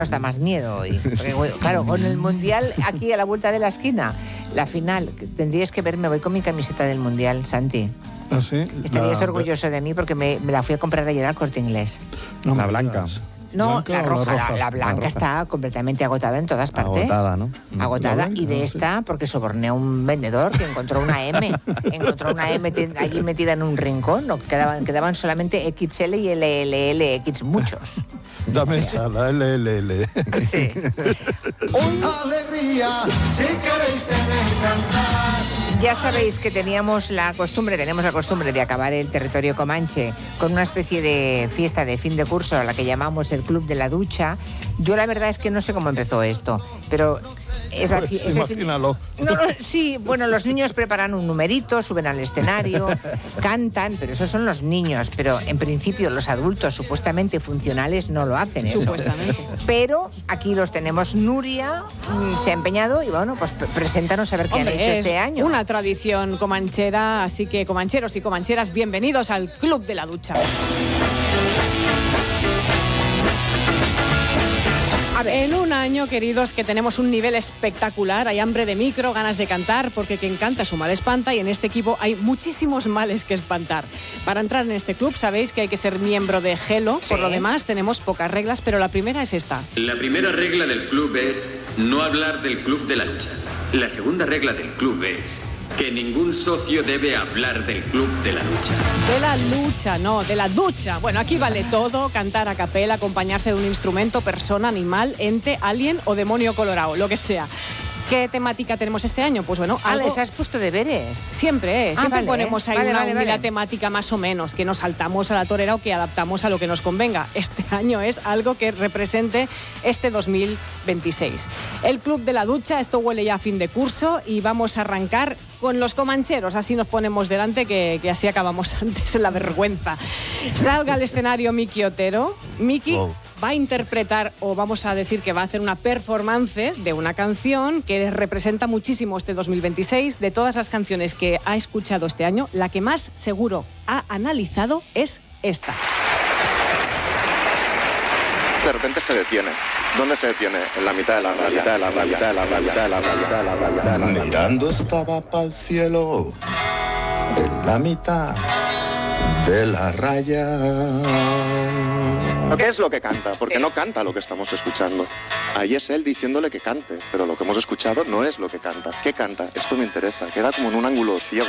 nos da más miedo hoy. Porque, claro, con el Mundial aquí a la vuelta de la esquina, la final, tendrías que ver, me voy con mi camiseta del Mundial, Santi. ¿Ah, sí? Estarías orgulloso de mí porque me la fui a comprar ayer al Corte Inglés. No, la blanca. No, ¿Blanca la o roja. la roja? La blanca La roja. está completamente agotada en todas partes. Agotada, ¿no? Agotada. La blanca, Y de sí. esta, porque soborné a un vendedor que encontró una M. Encontró una M allí metida en un rincón. No, quedaban solamente XL y LLLX, muchos. Dame esa, la LLL. Sí. Alegría, si queréis tener cantar. Ya sabéis que tenemos la costumbre de acabar el territorio comanche con una especie de fiesta de fin de curso a la que llamamos el Club de la Ducha. Yo la verdad es que no sé cómo empezó esto, pero Pues imagínalo. Sí, bueno, los niños preparan un numerito, suben al escenario, cantan, pero esos son los niños, pero en principio los adultos supuestamente funcionales no lo hacen eso. Supuestamente. Pero aquí los tenemos. Nuria se ha empeñado y bueno, pues preséntanos a ver qué han hecho Es este año. una tradición comanchera, así que comancheros y comancheras, bienvenidos al Club de la Ducha. A ver, en un año, queridos, que tenemos un nivel espectacular, hay hambre de micro, ganas de cantar, porque quien canta su mal espanta y en este equipo hay muchísimos males que espantar. Para entrar en este club sabéis que hay que ser miembro de Gelo, por lo demás tenemos pocas reglas, pero la primera es esta. La primera regla del club es no hablar del Club de la Ducha. La segunda regla del club es que ningún socio debe hablar del Club de la Ducha. De la lucha, no, de la ducha. Bueno, aquí vale todo, cantar a capela, acompañarse de un instrumento, persona, animal, ente, alien o demonio colorado, lo que sea. ¿Qué temática tenemos este año? Pues bueno, algo... ¿Les has puesto deberes? Siempre vale, ponemos ahí vale. una temática más o menos, que nos saltamos a la torera o que adaptamos a lo que nos convenga. Este año es algo que represente este 2026. El Club de la Ducha, esto huele ya a fin de curso y vamos a arrancar con los comancheros, así nos ponemos delante que así acabamos antes en la vergüenza. Salga al escenario Miki Otero. Miki va a interpretar, o vamos a decir que va a hacer una performance de una canción que representa muchísimo este 2026. De todas las canciones que ha escuchado este año, la que más seguro ha analizado es esta. De repente se detiene. ¿Dónde se detiene? En la mitad de la raya. Mirando estaba pa'l cielo, en la mitad de la raya. ¿Qué es lo que canta? Porque no canta lo que estamos escuchando. Ahí es él diciéndole que cante, pero lo que hemos escuchado no es lo que canta. ¿Qué canta? Esto me interesa. Queda como en un ángulo ciego.